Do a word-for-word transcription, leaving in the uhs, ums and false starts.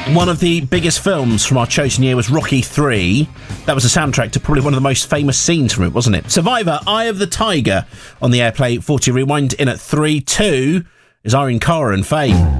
One of the biggest films from our chosen year was Rocky three. That was the soundtrack to probably one of the most famous scenes from it, wasn't it? Survivor, Eye of the Tiger on the Airplay forty Rewind in at three. two is Irene Cara and Fame.